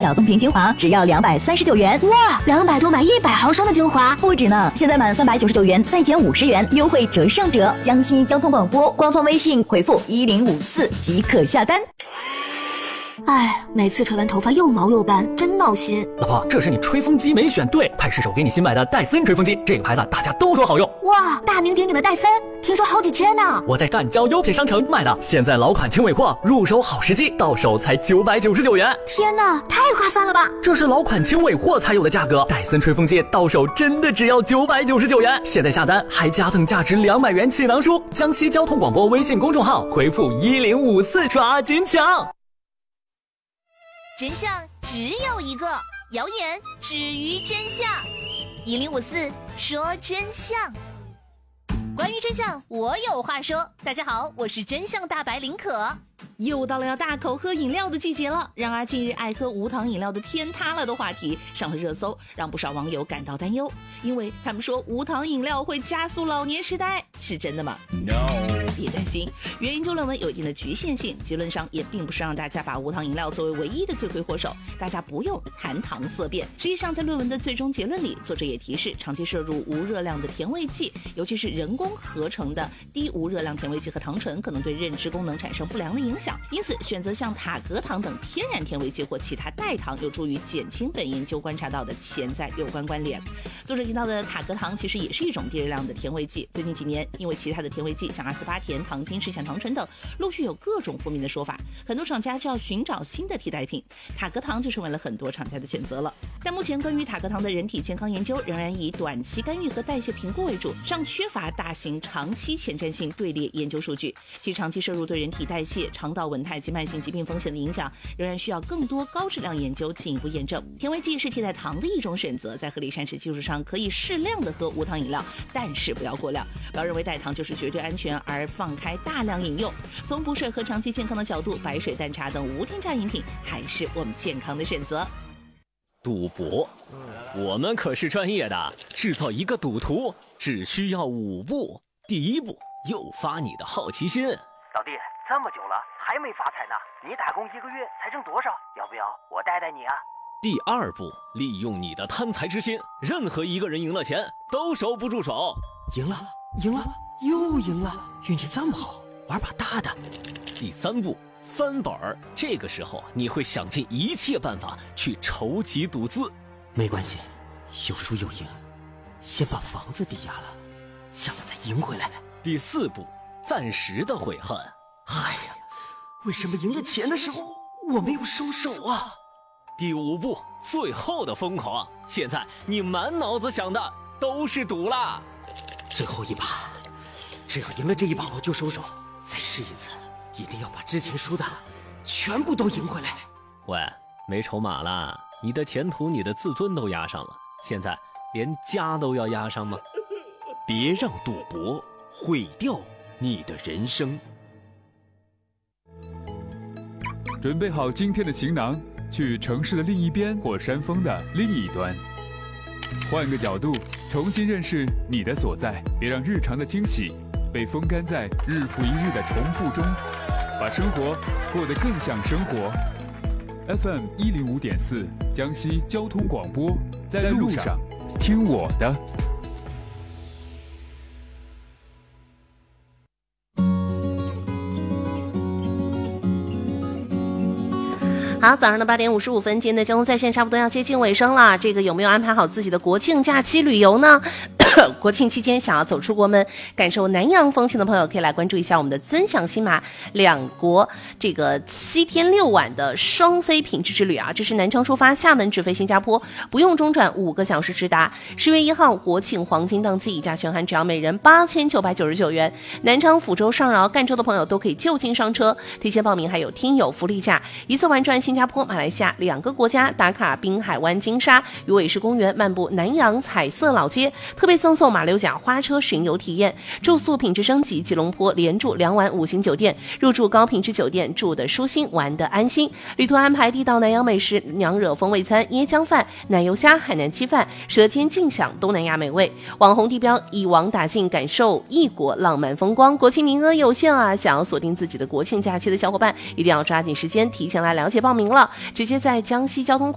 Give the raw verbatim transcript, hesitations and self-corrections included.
小棕瓶精华只要两百三十九元。 哇，两百多买一百毫升的精华， 不止呢！现在满三百九十九元再减五十元，优惠折上折。江西交通广播官方微信回复一零五四即可下单。 哎，每次吹完头发又毛又斑，真闹心。 老婆，这是你吹风机没选对，派试手给你新买的戴森吹风机，这个牌子大家都说好用。 哇，大名鼎鼎的戴森，听说好几千呢。 我在赣交优品商城买的，现在老款轻尾货，入手好时机，到手才九百九十九元。 天哪，太划算了吧！ 这是老款轻尾货才有的价格，戴森吹风机到手真的只要九百九十九元。现在下单还加赠价值两百元气囊书。江西交通广播微信公众号回复一零五四抓紧抢。 真相只有一个，谣言止于真相。一零五四说真相，关于真相，我有话说。大家好，我是真相大白林可。又到了要大口喝饮料的季节了，然而近日爱喝无糖饮料的天塌了的话题上了热搜，让不少网友感到担忧，因为他们说无糖饮料会加速老年痴呆，是真的吗 ？No， 别担心，原研究论文有一定的局限性，结论上也并不是让大家把无糖饮料作为唯一的罪魁祸首，大家不用谈糖色变。实际上，在论文的最终结论里，作者也提示，长期摄入无热量的甜味剂，尤其是人工合成的低无热量甜味剂和糖醇，可能对认知功能产生不良的影响。因此，选择像塔格糖等天然甜味剂或其他代糖，有助于减轻本研究观察到的潜在有关关联。作者提到的塔格糖其实也是一种低热量的甜味剂。最近几年，因为其他的甜味剂像阿斯巴甜、糖精、视酰糖醇等，陆续有各种负面的说法，很多厂家就要寻找新的替代品，塔格糖就成为了很多厂家的选择了。但目前关于塔格糖的人体健康研究仍然以短期干预和代谢评估为主，尚缺乏大型长期前瞻性队列研究数据。其长期摄入对人体代谢、肠道稳态及慢性疾病风险的影响，仍然需要更多高质量研究进一步验证。甜味剂是替代糖的一种选择，在合理膳食基础上，可以适量的喝无糖饮料，但是不要过量，不要认为代糖就是绝对安全而放开大量饮用。从补水和长期健康的角度，白水淡茶等无添加饮品还是我们健康的选择。 赌博，我们可是专业的，制造一个赌徒只需要五步。第一步，诱发你的好奇心。 老弟，这么久了还没发财呢，你打工一个月才挣多少？要不要我带带你啊？ 第二步，利用你的贪财之心，任何一个人赢了钱都收不住手。 赢了，赢了，又赢了，运气这么好，玩把大的。 第三步，翻本儿，这个时候你会想尽一切办法去筹集赌资。 没关系，有输有赢，先把房子抵押了，想着再赢回来。 第四步，暂时的悔恨。 哎呀，为什么赢了钱的时候我没有收手啊？ 第五步，最后的疯狂。现在你满脑子想的都是赌啦。 最后一把，只要赢了这一把我就收手，再试一次，一定要把之前输的全部都赢回来。 喂，没筹码啦，你的前途你的自尊都压上了，现在连家都要压上吗？ 别让赌博毁掉你的人生。 准备好今天的行囊，去城市的另一边或山峰的另一端，换个角度重新认识你的所在。别让日常的惊喜被风干在日复一日的重复中，把生活过得更像生活。 F M 一零五点四，江西交通广播，在路上听我的。 好，早上的八点五十五分，今天的交通在线差不多要接近尾声了。这个有没有安排好自己的国庆假期旅游呢？国庆期间想要走出国门，感受南洋风情的朋友，可以来关注一下我们的尊享新马两国这个七天六晚的双飞品质之旅啊！这是南昌出发，厦门直飞新加坡，不用中转，五个小时直达。十月一号国庆黄金档期，一价全含只要每人八千九百九十九元。南昌、福州、上饶、赣州的朋友都可以就近上车，提前报名还有听友福利价，一次玩转新加坡、马来西亚两个国家，打卡滨海湾金沙、鱼尾狮公园，漫步南洋彩色老街，特别赠送马六甲花车巡游体验，住宿品质升级，吉隆坡连住两晚五星酒店，入住高品质酒店，住得舒心，玩得安心。旅途安排地道南洋美食，娘惹风味餐、椰浆饭、奶油虾、海南鸡饭，舌尖尽享东南亚美味。网红地标一网打尽，感受异国浪漫风光。国庆名额有限啊，想要锁定自己的国庆假期的小伙伴，一定要抓紧时间提前来了解报名了，直接在江西交通